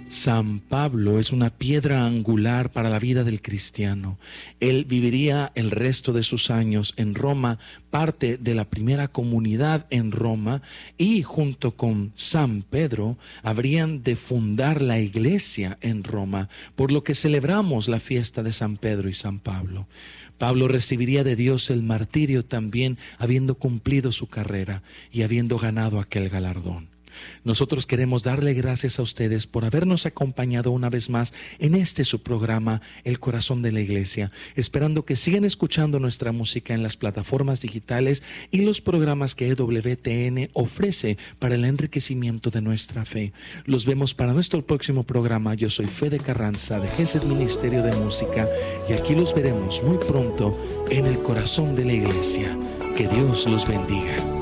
San Pablo es una piedra angular para la vida del cristiano. Él viviría el resto de sus años en Roma, parte de la primera comunidad en Roma, y junto con San Pedro habrían de fundar la iglesia en Roma, por lo que celebramos la fiesta de San Pedro y San Pablo. Pablo recibiría de Dios el martirio también, habiendo cumplido su carrera y habiendo ganado aquel galardón. Nosotros queremos darle gracias a ustedes por habernos acompañado una vez más en su programa El Corazón de la Iglesia, esperando que sigan escuchando nuestra música en las plataformas digitales y los programas que EWTN ofrece para el enriquecimiento de nuestra fe. Los vemos para nuestro próximo programa. Yo soy Fede Carranza de Gesed Ministerio de Música y aquí los veremos muy pronto en El Corazón de la Iglesia. Que Dios los bendiga.